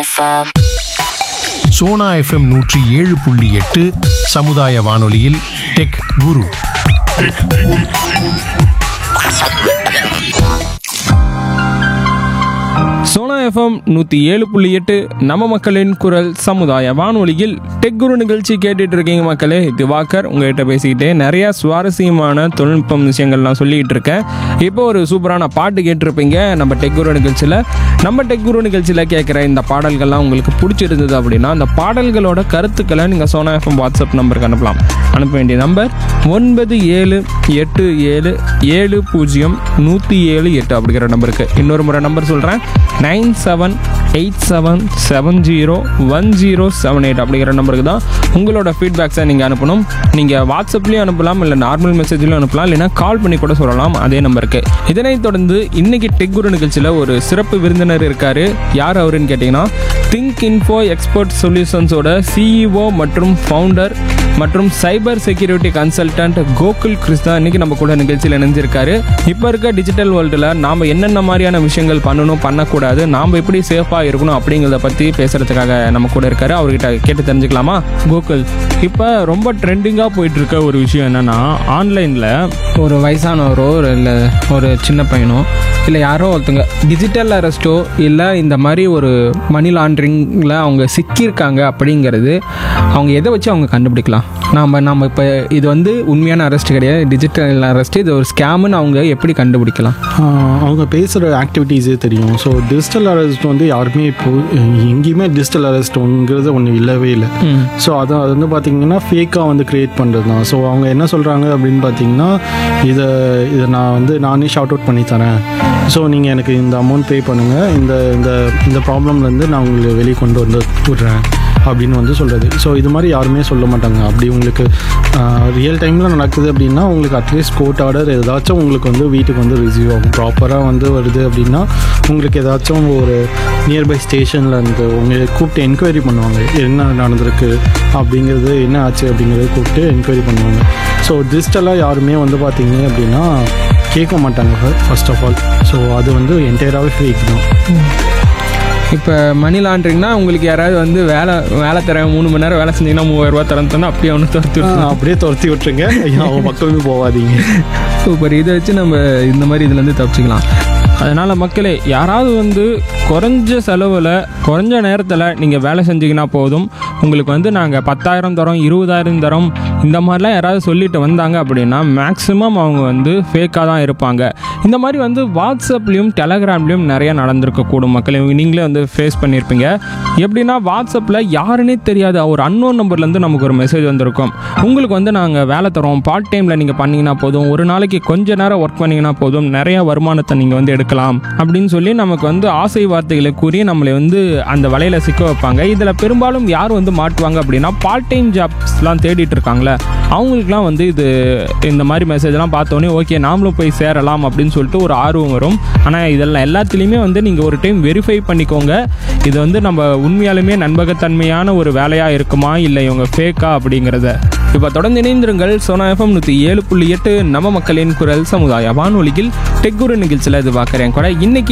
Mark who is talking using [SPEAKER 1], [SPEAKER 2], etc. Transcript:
[SPEAKER 1] Sona FM 107.8 சமுதாய வானொலியில் tech குரு.
[SPEAKER 2] Sona FM 107.8 நம்ம மக்களின் குரல் சமுதாய வானொலியில் டெக் குரு நிகழ்ச்சி கேட்டுட்டு இருக்கீங்க மக்களே. திவாகர் உங்ககிட்ட பேசிக்கிட்டே நிறைய சுவாரஸ்யமான தொழில்நுட்பம் விஷயங்கள்லாம் சொல்லிக்கிட்டு இருக்கேன். இப்போ ஒரு சூப்பரான பாட்டு கேட்டிருப்பீங்க நம்ம டெக் குரு நிகழ்ச்சியில். நம்ம டெக் குரு நிகழ்ச்சியில் கேட்குற இந்த பாடல்கள்லாம் உங்களுக்கு பிடிச்சிருந்தது அப்படின்னா அந்த பாடல்களோட கருத்துக்களை நீங்கள் சோனா எஃப்எம் வாட்ஸ்அப் நம்பருக்கு அனுப்பலாம். அனுப்ப வேண்டிய நம்பர் 9787700178 அப்படிங்கிற நம்பருக்கு. இன்னொரு முறை நம்பர் சொல்கிறேன், 9787701078 அப்படிங்கிற நம்பருக்கு தான் உங்களோட ஃபீட்பேக்ஸை நீங்கள் அனுப்பணும். நீங்கள் வாட்ஸ்அப்லேயும் அனுப்பலாம், இல்லை நார்மல் மெசேஜ்லையும் அனுப்பலாம், இல்லைனா கால் பண்ணி கூட சொல்லலாம் அதே நம்பருக்கு. இதனைத் தொடர்ந்து இன்னைக்கு டெக் குரு நிகழ்ச்சியில் ஒரு சிறப்பு விருந்தினர் இருக்கார். யார் அவருன்னு கேட்டிங்கன்னா, திங்க் இன்ஃபோ எக்ஸ்பர்ட் சொல்யூஷன்ஸோட சிஇஓ மற்றும் ஃபவுண்டர் மற்றும் cyber security consultant Gokul Krishna இன்னைக்கு நம்ம கூட நிகழ்ச்சியில் இணைஞ்சிருக்காரு. இப்போ இருக்க டிஜிட்டல் வேர்ல்டில் நாம் என்னென்ன மாதிரியான விஷயங்கள் பண்ணணும், பண்ணக்கூடாது, நாம் எப்படி சேஃபாக இருக்கணும் அப்படிங்கிறத பற்றி பேசுகிறதுக்காக நம்ம கூட இருக்காரு. அவர்கிட்ட கேட்டு தெரிஞ்சுக்கலாமா? கோகுல், இப்போ ரொம்ப ட்ரெண்டிங்காக போயிட்டு இருக்க ஒரு விஷயம் என்னென்னா, ஆன்லைனில் ஒரு வயசானவரோ இல்லை ஒரு சின்ன பையனோ இல்லை யாரோ ஒருத்தங்க டிஜிட்டல் அரெஸ்ட்டோ இல்லை இந்த மாதிரி ஒரு மணி லாண்ட்ரிங்கில் அவங்க சிக்கியிருக்காங்க அப்படிங்கிறது அவங்க எதை வச்சு அவங்க கண்டுபிடிக்கலாம்? நம்ம இப்போ இது வந்து உண்மையான அரெஸ்ட் கிடையாது, டிஜிட்டல் அரெஸ்ட், இது ஒரு ஸ்கேமுன்னு அவங்க எப்படி கண்டுபிடிக்கலாம்?
[SPEAKER 3] அவங்க பேசுகிற ஆக்டிவிட்டீஸே தெரியும். ஸோ டிஜிட்டல் அரெஸ்ட் வந்து யாருமே இப்போ எங்கேயுமே டிஜிட்டல் அரெஸ்ட்டுங்கிறது ஒன்று இல்லவே இல்லை. ஸோ அது வந்து பார்த்திங்கன்னா ஃபேக்காக வந்து க்ரியேட் பண்ணுறது தான். ஸோ அவங்க என்ன சொல்கிறாங்க அப்படின்னு பார்த்தீங்கன்னா, இதை நானே ஷார்ட் அவுட் பண்ணி தரேன், ஸோ நீங்கள் எனக்கு இந்த அமௌண்ட் பே பண்ணுங்கள், இந்த ப்ராப்ளம்லேருந்து நான் உங்களை வெளியே கொண்டு வந்து விட்றேன் அப்படின்னு வந்து சொல்கிறது. ஸோ இது மாதிரி யாருமே சொல்ல மாட்டாங்க. அப்படி உங்களுக்கு ரியல் டைமில் நடக்குது அப்படின்னா உங்களுக்கு அட்லீஸ்ட் கோர்ட் ஆர்டர் ஏதாச்சும் உங்களுக்கு வந்து வீட்டுக்கு வந்து ரிசீவ் ஆகும். ப்ராப்பராக வந்து வருது அப்படின்னா உங்களுக்கு ஏதாச்சும் ஒரு நியர்பை ஸ்டேஷனில் இருந்து உங்களை கூப்பிட்டு என்கொயரி பண்ணுவாங்க, என்ன நடந்திருக்கு அப்படிங்கிறது, என்ன ஆச்சு அப்படிங்கிறத கூப்பிட்டு என்கொயரி பண்ணுவாங்க. ஸோ டிஜிட்டலாக யாருமே வந்து பார்த்தீங்க அப்படின்னா கேட்க மாட்டாங்க ஃபர்ஸ்ட் ஆஃப் ஆல். ஸோ அது வந்து என்டையராகவே ஃபேக் தான்.
[SPEAKER 2] இப்போ மணி லாண்ட்ரிங்னா உங்களுக்கு யாராவது வந்து வேலை தரேன், 3 மணி நேரம் வேலை செஞ்சிங்கன்னா 3000 ரூபா தரேன்னு அப்படியே ஒன்று
[SPEAKER 3] அப்படியே துரத்தி விட்டுருங்க, அவங்க பக்கமே போகாதீங்க.
[SPEAKER 2] சூப்பர். இதை வச்சு நம்ம இந்த மாதிரி இதுலேருந்து தப்பிச்சிக்கலாம். அதனால் மக்களே, யாராவது வந்து குறைஞ்ச செலவில் குறைஞ்ச நேரத்தில் நீங்கள் வேலை செஞ்சிங்கன்னா போதும், உங்களுக்கு வந்து நாங்கள் 10,000 தரோம், 20,000 தரோம், இந்த மாதிரிலாம் யாராவது சொல்லிட்டு வந்தாங்க அப்படின்னா மேக்ஸிமம் அவங்க வந்து ஃபேக்காக தான் இருப்பாங்க. இந்த மாதிரி வந்து வாட்ஸ்அப்லேயும் டெலகிராம்லேயும் நிறைய நடந்திருக்கக்கூடும் மக்களே. நீங்களே வந்து ஃபேஸ் பண்ணியிருப்பீங்க. எப்படின்னா, வாட்ஸ்அப்பில் யாருன்னே தெரியாது ஒரு அன்னோன் நம்பர்லேருந்து நமக்கு ஒரு மெசேஜ் வந்திருக்கும். உங்களுக்கு வந்து நாங்கள் வேலை தரோம், பார்ட் டைமில் நீங்கள் பண்ணிங்கன்னா போதும், ஒரு நாளைக்கு கொஞ்ச நேரம் ஒர்க் பண்ணிங்கன்னா போதும், நிறைய வருமானத்தை நீங்கள் வந்து எடுக்கலாம் அப்படின்னு சொல்லி நமக்கு வந்து ஆசை வார்த்தைகளை கூறி நம்மளை வந்து அந்த வலையில் சிக்க வைப்பாங்க. இதில் பெரும்பாலும் யார் வந்து மாட்டுவாங்க அப்படின்னா, பார்ட் டைம் ஜாப்ஸ்லாம் தேடிட்டு இருக்காங்களே அவங்களுக்குலாம் வந்து இந்த மாதிரி மெசேஜ்லாம் பார்த்தோன்னே ஓகே நாமளும் போய் சேரலாம் அப்படின்னு சொல்லிட்டு ஒரு ஆர்வம் வரும். ஆனால் இதெல்லாம் எல்லாத்துலேயுமே வந்து நீங்கள் ஒரு டைம் வெரிஃபை பண்ணிக்கோங்க, இது வந்து நம்ம உண்மையாலுமே நம்பகத்தன்மையான ஒரு வேலையாக இருக்குமா இல்லை இவங்க ஃபேக்கா அப்படிங்கிறத. இப்போ தொடர்ந்து இணைந்திருங்கள் சோனா எஃப்எம் 107.8 நம்ம மக்களின் குரல் சமுதாய வானொலியில் டெக் குரு நிகழ்ச்சியில் இது பார்க்குறேன் கூட. இன்னைக்கு